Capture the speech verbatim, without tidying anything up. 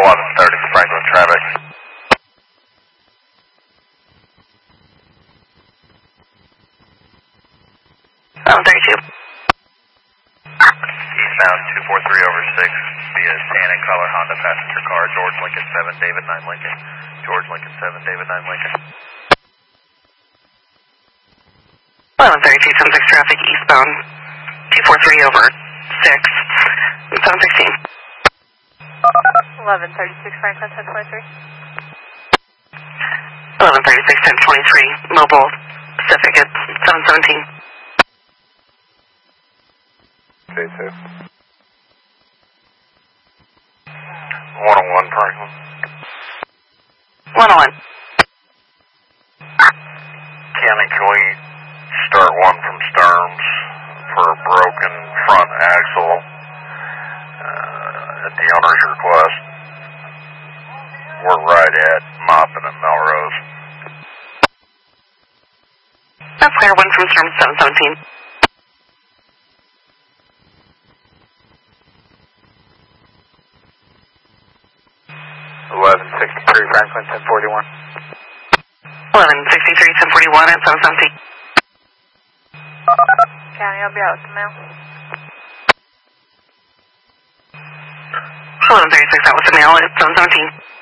eleven thirty Franklin traffic. eleven thirty-two. Eastbound two four three over six via tan and color Honda passenger car, George Lincoln seven, David nine Lincoln. George Lincoln seven, David nine Lincoln. eleven thirty-two, seven six traffic eastbound two four three over six. seven sixteen. eleven thirty-six Franklin ten twenty-three. eleven thirty-six, ten twenty-three, mobile Pacific at seven seventeen. Stay safe. one oh one Franklin. one oh one. County, can we start one from Stearns for a broken front axle uh, at the owner's request? We're right at Moppin and Melrose. That's clear, one from Stearns, seven seventeen. eleven sixty-three Franklin ten forty-one. eleven sixty-three, ten forty-one at seven seventeen. County, I'll be out with the mail. eleven thirty-six, that was the mail at seven seventeen.